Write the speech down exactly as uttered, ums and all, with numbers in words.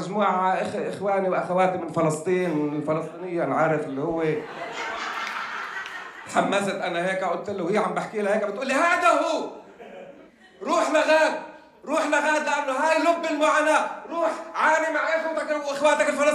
مجموعة إخ... إخواني وأخواتي من فلسطين، من الفلسطينية، أنا عارف اللي هو تحمست أنا هيك قلت له، وهي عم بحكي لها هيك بتقول لي هذا هو، روح لغاد، روح لغاد لأنه هاي لب المعاناة، روح عاني مع إخوتك وإخواتك الفلسطينيين.